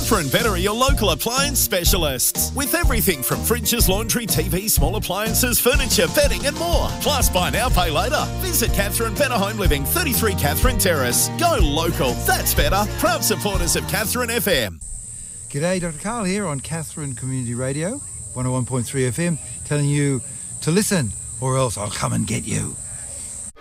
Catherine Better are your local appliance specialists. With everything from fridges, laundry, TV, small appliances, furniture, bedding and more. Plus, buy now, pay later. Visit Catherine Better Home Living, 33 Catherine Terrace. Go local. That's better. Proud supporters of Catherine FM. G'day, Dr. Carl here on Catherine Community Radio, 101.3 FM, telling you to listen or else I'll come and get you.